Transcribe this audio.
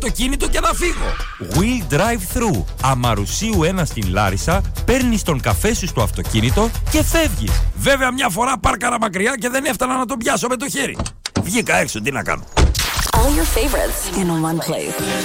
το κίνητο και να φύγω. Will Drive Thru. Αμαρουσίου 1 στην Λάρισα, παίρνεις τον καφέ σου στο αυτοκίνητο και φεύγεις. Βέβαια μια φορά πάρκαρα μακριά και δεν έφτανα να τον πιάσω με το χέρι. Βγήκα έξω, τι να κάνω. All your favorites in one place.